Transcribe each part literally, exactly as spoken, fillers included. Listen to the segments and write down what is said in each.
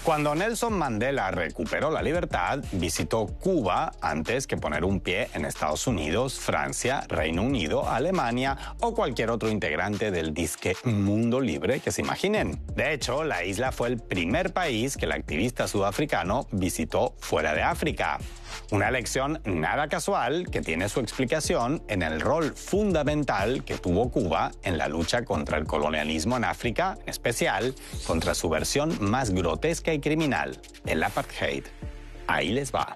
Cuando Nelson Mandela recuperó la libertad, visitó Cuba antes que poner un pie en Estados Unidos, Francia, Reino Unido, Alemania o cualquier otro integrante del disque mundo libre que se imaginen. De hecho, la isla fue el primer país que el activista sudafricano visitó fuera de África. Una elección nada casual que tiene su explicación en el rol fundamental que tuvo Cuba en la lucha contra el colonialismo en África, en especial contra su versión más grotesca y criminal, el apartheid. Ahí les va.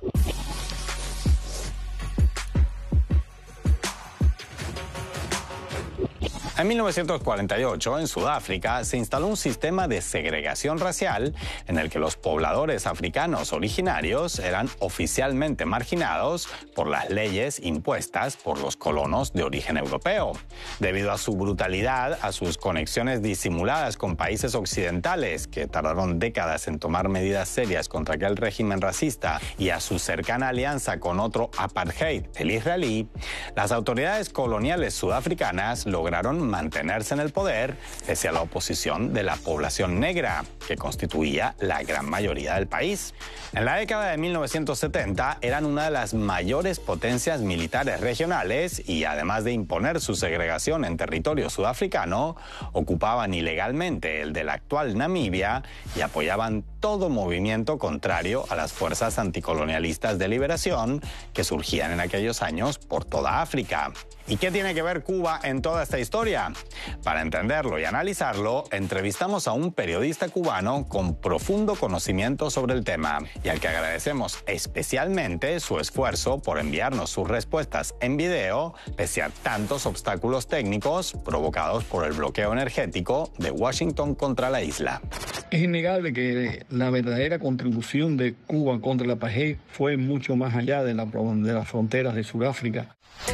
En mil novecientos cuarenta y ocho, en Sudáfrica, se instaló un sistema de segregación racial en el que los pobladores africanos originarios eran oficialmente marginados por las leyes impuestas por los colonos de origen europeo. Debido a su brutalidad, a sus conexiones disimuladas con países occidentales que tardaron décadas en tomar medidas serias contra aquel régimen racista y a su cercana alianza con otro apartheid, el israelí, las autoridades coloniales sudafricanas lograron mantenerse en el poder pese a la oposición de la población negra, que constituía la gran mayoría del país. En la década de mil novecientos setenta eran una de las mayores potencias militares regionales y, además de imponer su segregación en territorio sudafricano, ocupaban ilegalmente el de la actual Namibia y apoyaban todo movimiento contrario a las fuerzas anticolonialistas de liberación que surgían en aquellos años por toda África. ¿Y qué tiene que ver Cuba en toda esta historia? Para entenderlo y analizarlo, entrevistamos a un periodista cubano con profundo conocimiento sobre el tema y al que agradecemos especialmente su esfuerzo por enviarnos sus respuestas en video, pese a tantos obstáculos técnicos provocados por el bloqueo energético de Washington contra la isla. Es innegable que la verdadera contribución de Cuba contra el apartheid fue mucho más allá de, la, de las fronteras de Sudáfrica.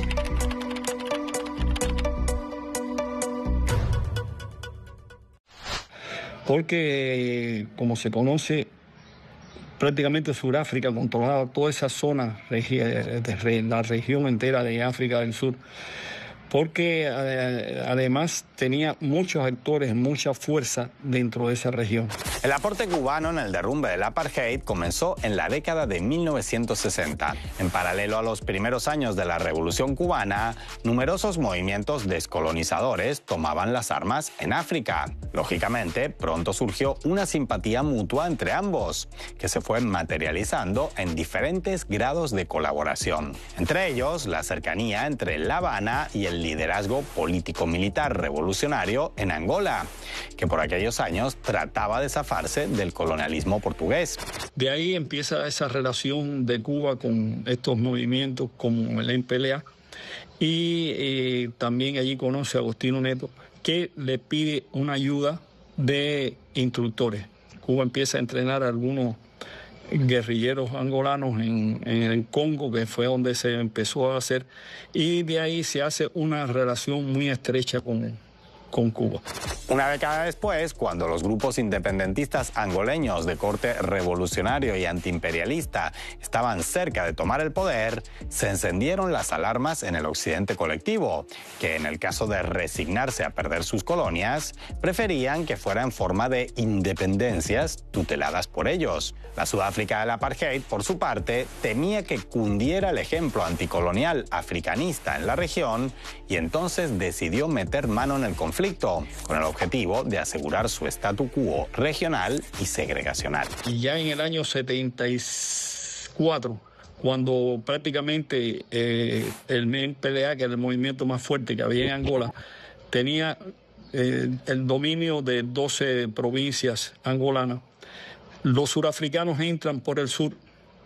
Porque, como se conoce, prácticamente Sudáfrica controlaba toda esa zona, la región entera de África del Sur, porque además tenía muchos actores, mucha fuerza dentro de esa región. El aporte cubano en el derrumbe del apartheid comenzó en la década de mil novecientos sesenta. En paralelo a los primeros años de la Revolución Cubana, numerosos movimientos descolonizadores tomaban las armas en África. Lógicamente, pronto surgió una simpatía mutua entre ambos, que se fue materializando en diferentes grados de colaboración. Entre ellos, la cercanía entre La Habana y el liderazgo político-militar revolucionario en Angola, que por aquellos años trataba de zafarse del colonialismo portugués. De ahí empieza esa relación de Cuba con estos movimientos como el M P L A y eh, también allí conoce a Agostinho Neto, que le pide una ayuda de instructores. Cuba empieza a entrenar a algunos guerrilleros angolanos en, en el Congo, que fue donde se empezó a hacer, y de ahí se hace una relación muy estrecha con, con Cuba. Una década después, cuando los grupos independentistas angoleños de corte revolucionario y antiimperialista estaban cerca de tomar el poder, se encendieron las alarmas en el occidente colectivo, que en el caso de resignarse a perder sus colonias, preferían que fuera en forma de independencias tuteladas por ellos. La Sudáfrica del apartheid, por su parte, temía que cundiera el ejemplo anticolonial africanista en la región y entonces decidió meter mano en el conflicto, con el objetivo de asegurar su statu quo regional y segregacional. Y ya en el año setenta y cuatro, cuando prácticamente eh, el M P L A, que era el movimiento más fuerte que había en Angola, tenía eh, el dominio de doce provincias angolanas, los surafricanos entran por el sur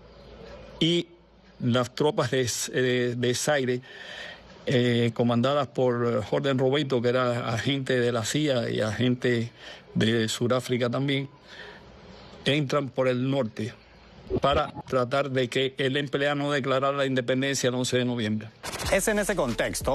y las tropas de, de, de Zaire, Eh, comandadas por Jordan Roberto, que era agente de la C I A y agente de Sudáfrica también, entran por el norte para tratar de que el M P L A no declarara la independencia el once de noviembre. Es en ese contexto